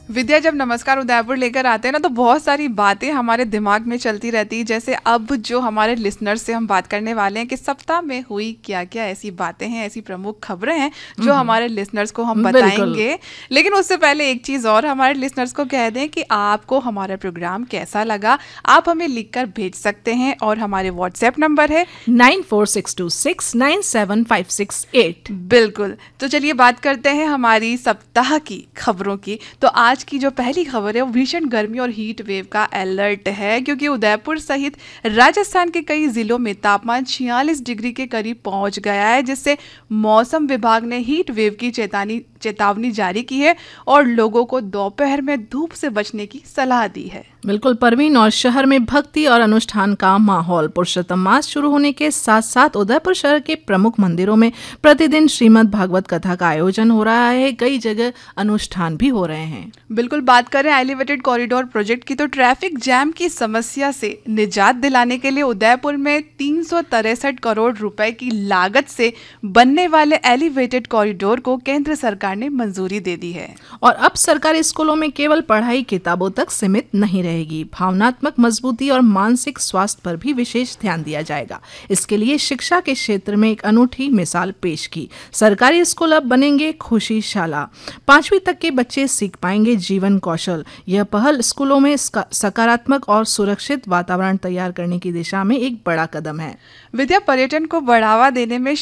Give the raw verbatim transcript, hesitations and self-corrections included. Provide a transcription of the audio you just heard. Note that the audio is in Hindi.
विद्या जब नमस्कार उदयपुर लेकर आते हैं ना तो बहुत सारी बातें हमारे दिमाग में चलती रहती है। जैसे अब जो हमारे लिसनर्स से हम बात करने वाले हैं कि सप्ताह में हुई क्या क्या ऐसी बातें हैं, ऐसी प्रमुख खबरें हैं जो हमारे लिसनर्स को हम बताएंगे। लेकिन उससे पहले एक चीज़ और हमारे लिसनर्स को कह दें कि आपको हमारा प्रोग्राम कैसा लगा आप हमें लिख कर भेज सकते हैं और हमारे व्हाट्सएप नंबर है nine four six to six nine seven five six eight. बिल्कुल। तो चलिए बात करते हैं हमारी सप्ताह की खबरों की। तो आज की जो पहली खबर है वो भीषण गर्मी और हीट वेव का अलर्ट है, क्योंकि उदयपुर सहित राजस्थान के कई जिलों में तापमान छियालीस डिग्री के करीब पहुंच गया है, जिससे मौसम विभाग ने हीट वेव की चेतावनी चेतावनी जारी की है और लोगों को दोपहर में धूप से बचने की सलाह दी है। बिल्कुल परवीन, और शहर में भक्ति और अनुष्ठान का माहौल। पुरुषोत्तम मास शुरू होने के साथ साथ उदयपुर शहर के प्रमुख मंदिरों में प्रतिदिन श्रीमद् भागवत कथा का आयोजन हो रहा है। कई जगह अनुष्ठान भी हो रहे हैं। बिल्कुल। बात करें एलिवेटेड कॉरिडोर प्रोजेक्ट की तो ट्रैफिक जैम की समस्या से निजात दिलाने के लिए उदयपुर में तीन सौ तिरसठ करोड़ रुपए की लागत से बनने वाले एलिवेटेड कॉरिडोर को केंद्र सरकार ने मंजूरी दे दी है। और अब सरकारी स्कूलों में केवल पढ़ाई किताबों तक सीमित नहीं रहेगी, भावनात्मक मजबूती और मानसिक स्वास्थ्य पर भी विशेष ध्यान दिया जाएगा। इसके लिए शिक्षा के क्षेत्र में एक अनूठी मिसाल पेश की। सरकारी स्कूल अब बनेंगे खुशी शाला। पांचवी तक के बच्चे सीख पाएंगे जीवन कौशल। यह पहल स्कूलों में सकारात्मक और सुरक्षित वातावरण तैयार करने की दिशा में एक बड़ा कदम है। विद्या पर्यटन को बढ़ावा देने में